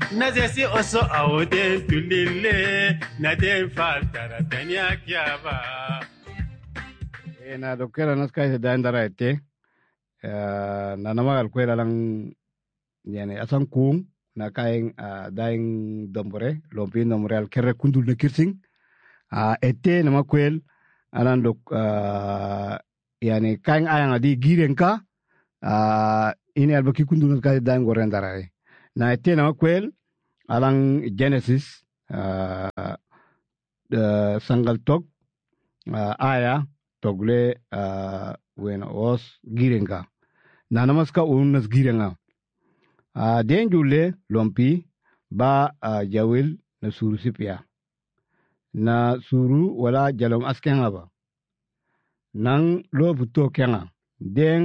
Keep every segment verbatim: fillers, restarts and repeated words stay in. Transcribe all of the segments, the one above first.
Nazesi oso awoden tulile naden faltara tanya kyaba. Na dokera naska ite dandara ite na namagal kwela lang yani asan kung na kaing daing dombore lompi dombore al kere kundul na kirsing ete nama kwel anan dok yani kaing ayang adi girenka ini albaki kundul na kaing daing gorendara na ete nama kwel alang Genesis sangal tok aya togle uh, when os girenga na namaska unas girenga uh, den jule lompi ba uh, jawil na suru sipya na suru wala jalom askenga ba nang lo buto kenga den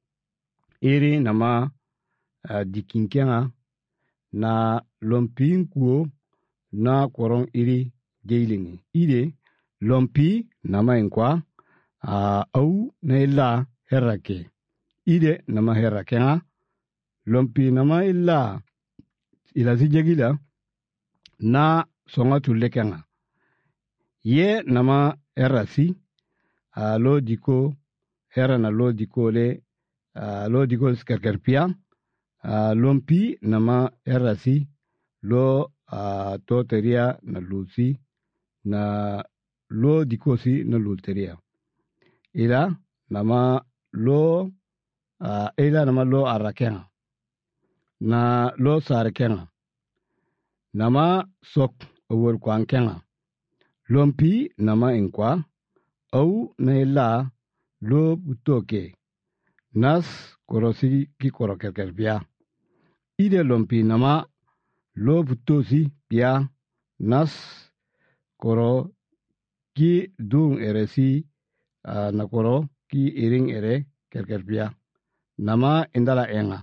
iri nama uh, dikinkenga na lompi kuo na korong iri jailingi ide lompi nama inkwa Uh, au na illa herrake ide nama herrake nga lompi nama illa ila si jagila na songa tuleke nga ye nama herrasi uh, lo diko herra na lo diko le uh, lo diko skerkerpia uh, lompi nama herrasi lo uh, toteria na lusi na lo diko si na luteria ila nama lo uh, ila nama lo arakenga na lo sarakenga nama sok awur kwankenga lompi nama inkwa au na ila lo butoke nas korosi ki korokerkerbia ide lompi nama lo butosi pia nas koro ki dung eresi Uh, nakoro ki iring ere kerkerpia nama indala enga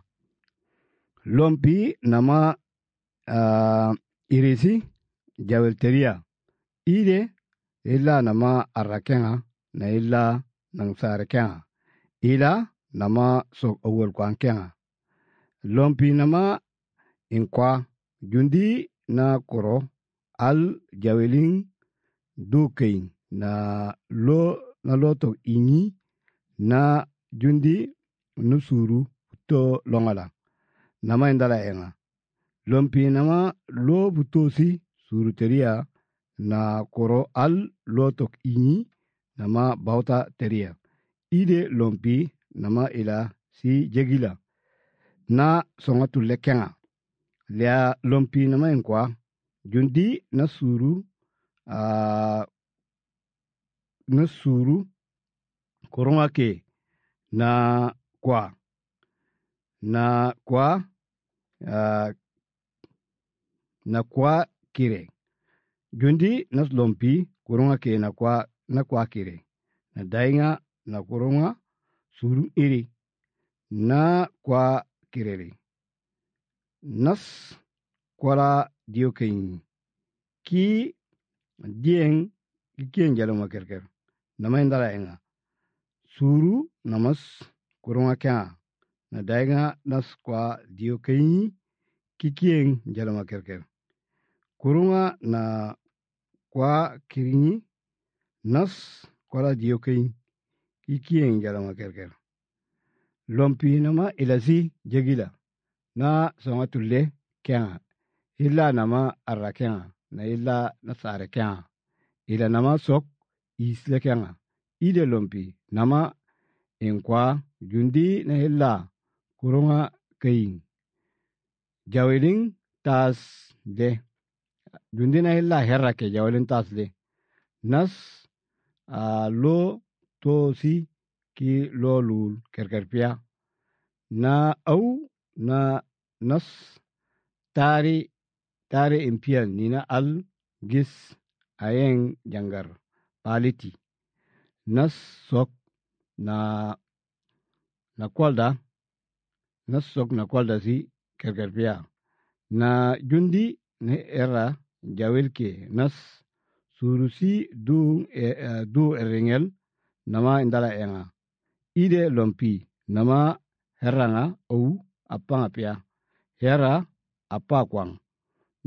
lompi nama uh, irisi jawelteria ide illa nama arrakenga na illa nang sarekenga ila nama sok awol kwankenga lompi nama inkwa jundi na koro al jaweling dukein na lo na loto inyi na jundi nusuru to longala nama indala enga lompi nama lo butosi suru teria na koro al loto inyi nama bauta teria ide lompi nama ila si jegila na songatu lekenga lea lompi nama inkwa jundi na suru uh, na suru koronga ke na kwa na kwa uh, na kwa kire jundi na lompi koronga ke na kwa na kwa kire na dainga na koronga suru iri na kwa kirere nas kwala diokin ki dieng ki kien jaloma kerker nama indala enga suru namas kurunga kya na dainga nas kwa diokin ki kien jaloma kerker kurunga na kwa kirini nas kwala diokin ki kien jaloma kerker lompi nama ilasi jagila na songa tulle kya illa nama arra kya na illa nasare kya ila nama sok isle kya ide lompi nama enkwa jundi na illa kurunga kain jaweling tas de jundi na illa herra ke jaweling tas de nas uh, lo to si ki lo lul kerkerpia na au na nas tari tari impian nina al gis ayeng jangar paliti nas sok na na kwalda nas sok na kwalda si kerkerpia na jundi ne era jawilke nas surusi du e, uh, du eringel nama indala enga ide lompi nama heranga au apanga pia hera apa kwang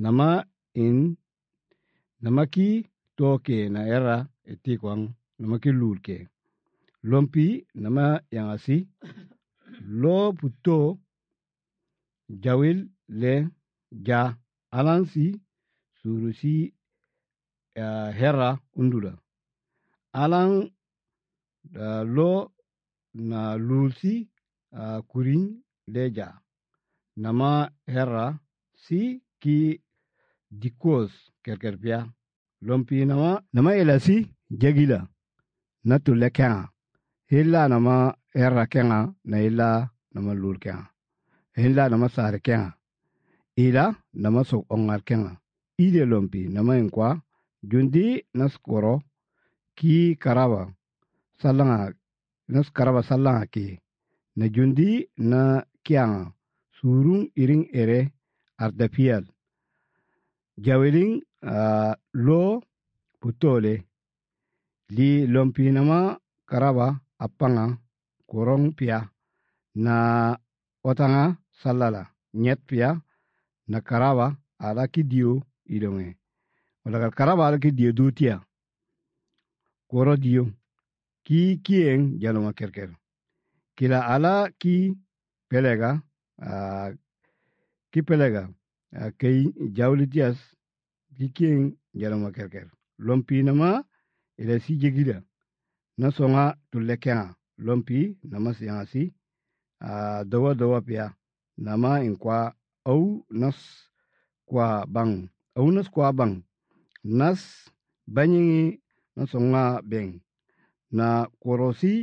nama in nama ki toke na era eti kwang nama ki lulke lompi nama yang asi lo puto jawil le ja alansi surusi uh, hera undula alang uh, lo na lulsi uh, kuring leja nama hera si ki dikos kerkerpia lompi nama nama elasi jagila na tulle kenga hilla nama hera kenga na illa nama lul kenga hilla nama sare kenga ila nama sok ongar kenga ide lompi nama enkwa jundi naskoro ki karaba salanga nas karaba salanga ki na jundi na kianga surung iring ere ardapial jaweling uh, lo putole li lompi nama karaba apanga korong pia na otanga salala nyet pia na karaba ala ki dio idonge wala karaba ala ki dio dutia koro dio ki kieng jaloma kerker kila ala ki pelega uh, ki pelega uh, kei jawlitias ki kieng jaloma kerker lompi nama ila si jegida na songa tulle kenga lompi nama sianga si uh, dawa dawa pia nama inkwa au nas kwa bang au nas kwa bang nas banyingi na songa beng na korosi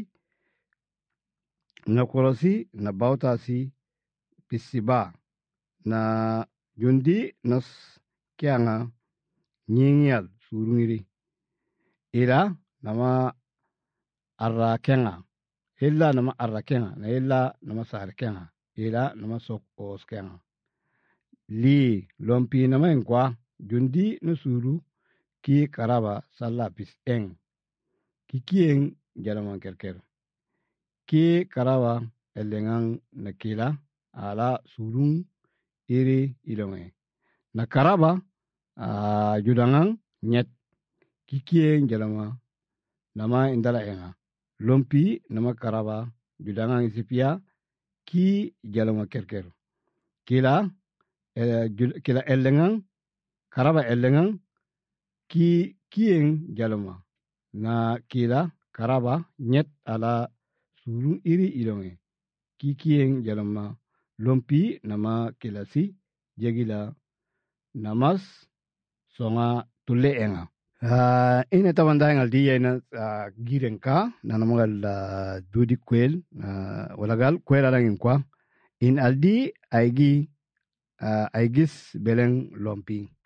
na korosi na bauta si pisiba na jundi nas kianga nyingial surungiri ila nama arra kenga illa nama arra kenga na illa nama sar kenga ila nama sok os kenga li lompi nama enkwa jundi na suru ki karaba salla pis eng ki kieng jalama kerker ki karaba elengang na kila ala surung iri ilonge na karaba uh, judangang nyet ki kieng jalama nama indala enga lompi nama karaba judangang isipia ki jalama kerker kila eh, kila elengang karaba elengang ki kieng jalama na kila karaba nyet ala surung iri ilonge ki kieng jalama lompi nama kila si jagila namas songa tulle enga uh, ina tawanda ngal diya na uh, girenka na namangal uh, dudi kwel uh, walagal kwel alangin kwa in aldi aigi uh, aigis beleng lompi